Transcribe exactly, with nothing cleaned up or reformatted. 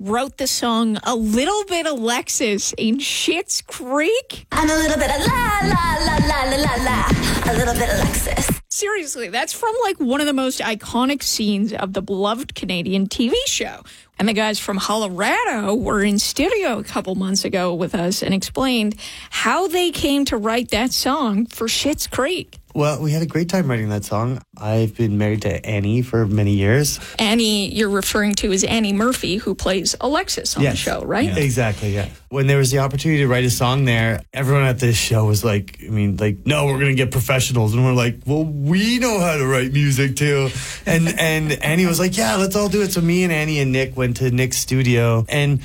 wrote the song A Little Bit Alexis in Schitt's Creek. I'm a little bit of la, la, la, la, la, la, la. A little bit Alexis. Seriously, that's from like one of the most iconic scenes of the beloved Canadian T V show. And the guys from Colorado were in studio a couple months ago with us and explained how they came to write that song for Schitt's Creek. Well, we had a great time writing that song. I've been married to Annie for many years. Annie, you're referring to as Annie Murphy, who plays Alexis on yes. the show, right? Yeah. Exactly, yeah. When there was the opportunity to write a song there, everyone at this show was like, I mean, like, no, we're going to get professionals. And we're like, well, we know how to write music too. And and Annie was like, yeah, let's all do it. So me and Annie and Nick went to Nick's studio. And